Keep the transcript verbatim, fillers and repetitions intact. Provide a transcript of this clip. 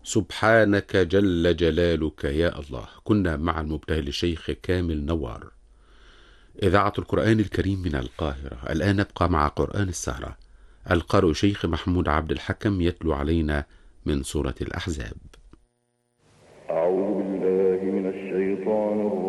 سبحانك جل جلالك يا الله. كنا مع المبتهل الشيخ كامل نوار، إذاعة القرآن الكريم من القاهرة. الآن نبقى مع قرآن السهرة. القارئ شيخ محمود عبد الحكم يتلو علينا من سورة الأحزاب. أعوذ بالله من الشيطان الرجيم.